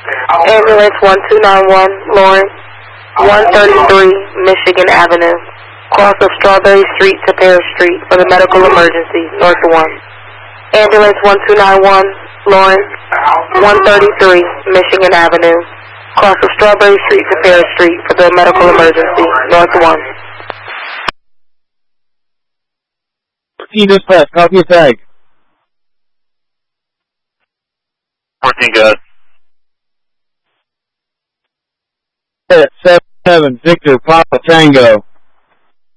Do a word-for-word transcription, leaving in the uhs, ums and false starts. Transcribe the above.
Ambulance one two nine one, Lawrence, one thirty-three Michigan Avenue. Cross of Strawberry Street to Paris Street for the medical emergency, North one. Ambulance one two nine one, Lawrence, one thirty-three Michigan Avenue. Cross of Strawberry Street to Paris Street for the medical emergency, North one. T dispatch, copy tag. fourteen, good. seven seven Victor Papa Tango.